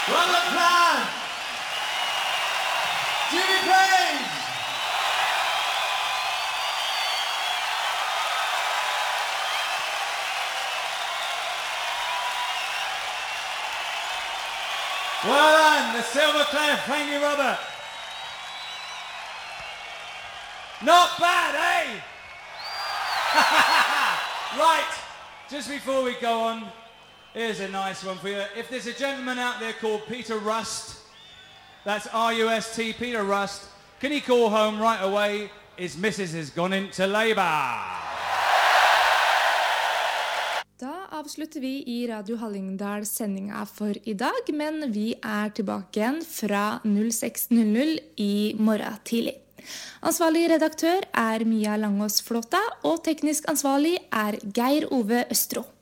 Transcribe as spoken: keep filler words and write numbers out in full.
Ronald Plan, Jimmy Page, well done, the Silver Clef, thank you Robert. Not bad, eh? Right, just before we go on, here's a nice one for you. If there's a gentleman out there called Peter Rust, that's R U S T, Peter Rust, can he call home right away? His missus has gone into labor. Da avslutter vi i Radio Hallingdal sendinga for i dag, men vi er tilbake igjen fra seks null null i morgen tidlig. Ansvarlig redaktør er Mia Langås Flåta, og teknisk ansvarlig er Geir Ove Østro.